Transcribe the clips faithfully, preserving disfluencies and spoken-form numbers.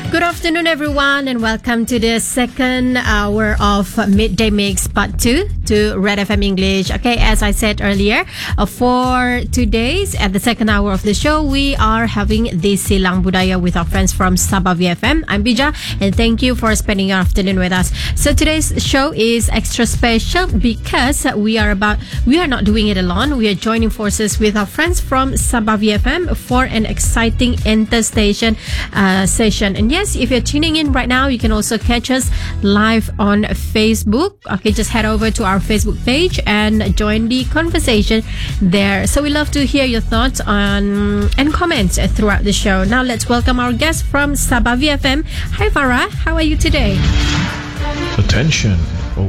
Good afternoon, everyone, and welcome to the second hour of Midday Mix Part two to Red F M English. Okay, as I said earlier, uh, for today's at the second hour of the show, we are having the Silang Budaya with our friends from Sabah V F M. I'm Bija, and thank you for spending your afternoon with us. So today's show is extra special because we are about we are not doing it alone. We are joining forces with our friends from Sabah V F M for an exciting interstation uh, session. And yes, if you're tuning in right now, you can also catch us live on Facebook. Okay, just head over to our Facebook page and join the conversation there. So we love to hear your thoughts on and comments throughout the show. Now let's welcome our guest from Sabah V F M. Hi Farah, how are you today? Attention. Oh.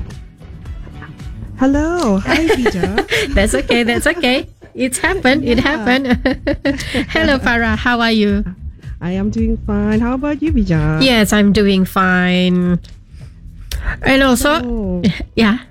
Hello. Hi, Bija. That's okay, that's okay. It's happened, it Yeah. happened. Hello Farah, how are you? I am doing fine. How about you, Bija? Yes, I'm doing fine. And also, Oh, yeah.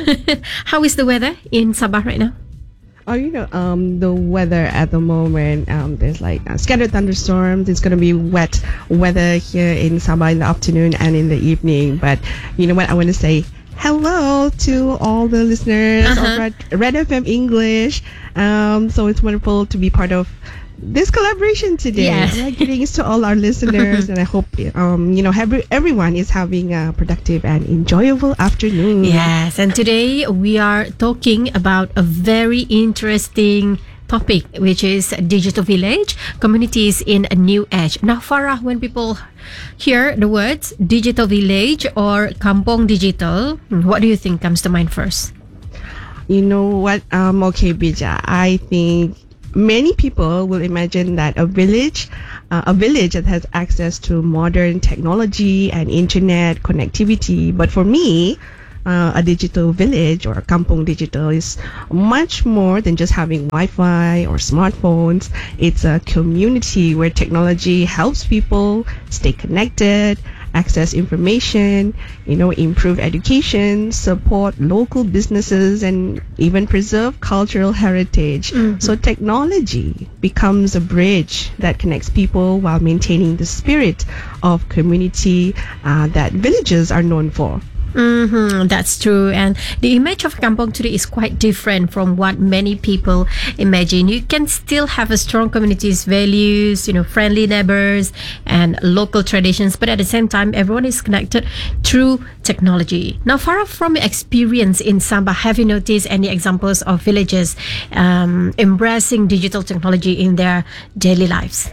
How is the weather in Sabah right now? oh, you know, um, the weather at the moment, um, there's like uh, scattered thunderstorms. It's gonna be wet weather here in Sabah in the afternoon and in the evening. But you know what? I want to say hello to all the listeners Uh-huh. of Red, Red F M English. Um, so it's wonderful to be part of this collaboration today. Yes. Like, greetings to all our listeners, and I hope um, you know every, everyone is having a productive and enjoyable afternoon. Yes, and today we are talking about a very interesting topic, which is digital village communities in a new age. Now, Farah, when people hear the words digital village or kampong digital, what do you think comes to mind first? You know what? Um, okay, Bija. I think many people will imagine that a village, uh, a village that has access to modern technology and internet connectivity. But for me, uh, a digital village or a kampong digital is much more than just having Wi-Fi or smartphones. It's a community where technology helps people stay connected, access information, you know, improve education, support local businesses, and even preserve cultural heritage. Mhm. So technology becomes a bridge that connects people while maintaining the spirit of community uh, that villages are known for. Mm-hmm, that's true. And the image of kampong today is quite different from what many people imagine. You can still have a strong community's values, you know, friendly neighbors and local traditions, but at the same time, everyone is connected through technology. Now, Farah, from your experience in Sabah, have you noticed any examples of villages um, embracing digital technology in their daily lives?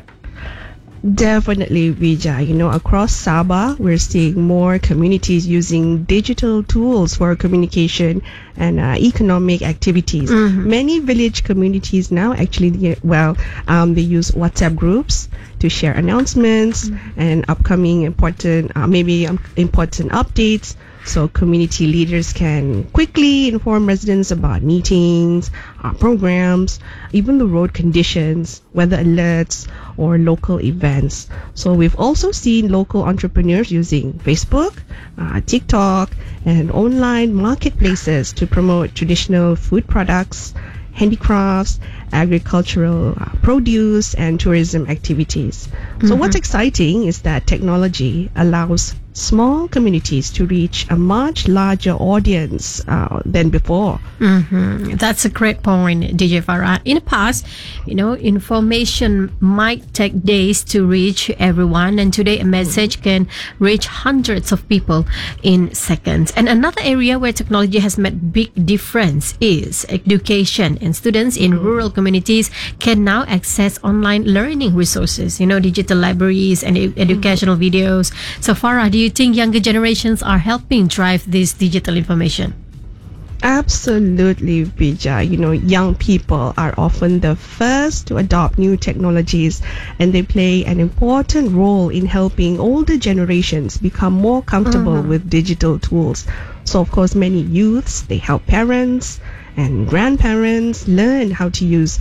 Definitely, Vija. You know, across Sabah, we're seeing more communities using digital tools for communication and uh, economic activities. Mhm. Many village communities now actually, well, um, they use WhatsApp groups to share announcements and upcoming important, uh, maybe um, important updates. So community leaders can quickly inform residents about meetings, uh, programs, even the road conditions, weather alerts, or local events. So we've also seen local entrepreneurs using Facebook, uh, TikTok, and online marketplaces to promote traditional food products, handicrafts, agricultural uh, produce, and tourism activities. So what's exciting is that technology allows small communities to reach a much larger audience uh, than before. Mm-hmm. That's a great point, D J Farah. In the past, you know, information might take days to reach everyone, and today a message can reach hundreds of people in seconds. And another area where technology has made big difference is education, and students in rural communities can now access online learning resources, you know, digital libraries and e- educational videos. So Farah, do you think younger generations are helping drive this digital information? Absolutely, Bija. You know, young people are often the first to adopt new technologies, and they play an important role in helping older generations become more comfortable Mhm. with digital tools. So, of course, many youths, they help parents and grandparents learn how to use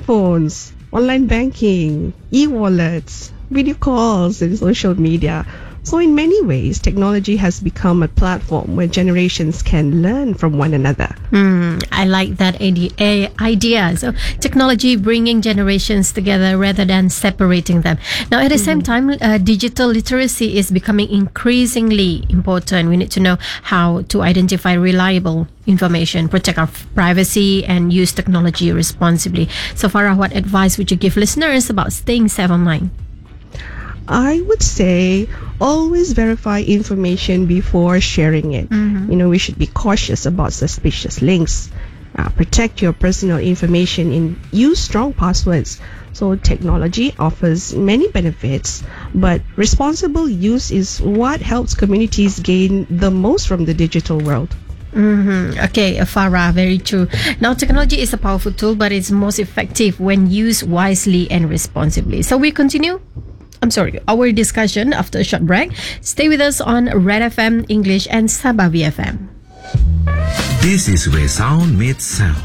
smartphones, online banking, e-wallets, video calls, and social media. So in many ways, technology has become a platform where generations can learn from one another. Mm, I like that idea. idea. So technology bringing generations together rather than separating them. Now, at the same time, uh, digital literacy is becoming increasingly important. We need to know how to identify reliable information, protect our privacy, and use technology responsibly. So, Farah, what advice would you give listeners about staying safe online? I would say always verify information before sharing it. Mm-hmm. You know, we should be cautious about suspicious links. Uh, protect your personal information and use strong passwords. So technology offers many benefits, but responsible use is what helps communities gain the most from the digital world. Mm-hmm. Okay, Farah, very true. Now, technology is a powerful tool, but it's most effective when used wisely and responsibly. So we continue. I'm sorry, our discussion after a short break. Stay with us on Red F M English and Sabah V F M. This is where sound meets sound.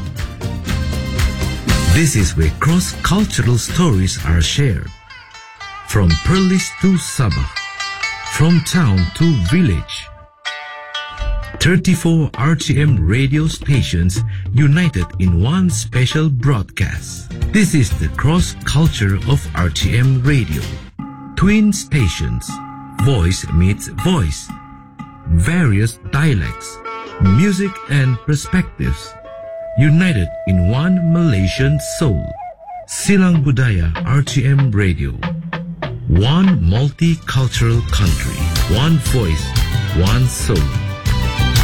This is where cross-cultural stories are shared. From Perlis to Sabah, from town to village. thirty-four R T M radio stations united in one special broadcast. This is the cross-culture of R T M radio. Twin stations, voice meets voice, various dialects, music and perspectives, united in one Malaysian soul. Silang Budaya R T M Radio. One multicultural country, one voice, one soul.